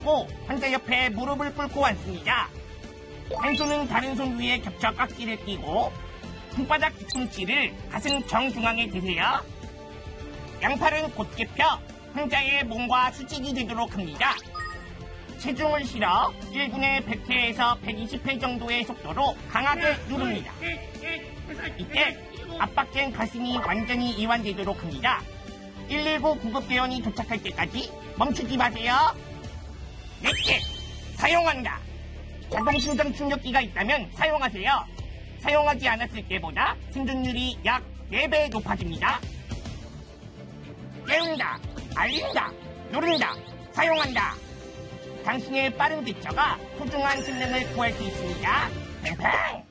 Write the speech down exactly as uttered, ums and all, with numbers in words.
잡고 환자 옆에 무릎을 꿇고 앉습니다. 한 손은 다른 손 위에 겹쳐 깍지를 끼고 손바닥 뒤꿈치를 가슴 정중앙에 대세요. 양팔은 곧게 펴 환자의 몸과 수직이 되도록 합니다. 체중을 실어 일 분에 백 회에서 백이십 회 정도의 속도로 강하게 누릅니다. 이때 압박된 가슴이 완전히 이완되도록 합니다. 일일구 구급대원이 도착할 때까지 멈추지 마세요. 넷째, 사용한다. 자동심장 충격기가 있다면 사용하세요. 사용하지 않았을 때보다 생존율이 약 네 배 높아집니다. 깨운다, 알린다, 누른다, 사용한다. 당신의 빠른 대처가 소중한 생명을 구할 수 있습니다. 팽팽!